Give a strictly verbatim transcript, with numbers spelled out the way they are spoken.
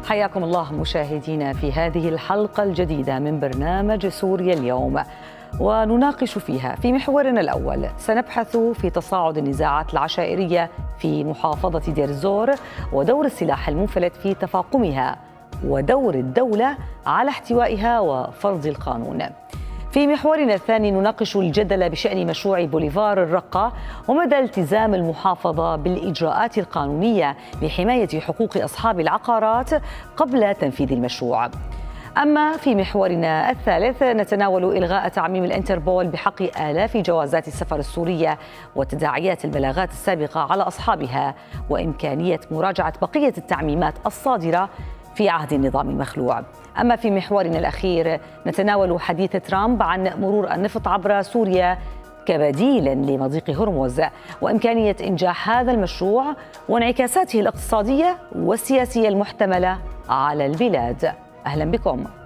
حياكم الله مشاهدينا في هذه الحلقة الجديدة من برنامج سوريا اليوم، ونناقش فيها في محورنا الأول سنبحث في تصاعد النزاعات العشائرية في محافظة دير الزور ودور السلاح المنفلت في تفاقمها ودور الدولة على احتوائها وفرض القانون. في محورنا الثاني نناقش الجدل بشأن مشروع بوليفار الرقة ومدى التزام المحافظة بالإجراءات القانونية لحماية حقوق أصحاب العقارات قبل تنفيذ المشروع. أما في محورنا الثالث نتناول إلغاء تعميم الانتربول بحق آلاف جوازات السفر السورية وتداعيات البلاغات السابقة على أصحابها وإمكانية مراجعة بقية التعميمات الصادرة في عهد النظام المخلوع. أما في محورنا الأخير نتناول حديث ترامب عن مرور النفط عبر سوريا كبديل لمضيق هرمز وإمكانية إنجاح هذا المشروع وانعكاساته الاقتصادية والسياسية المحتملة على البلاد. أهلا بكم.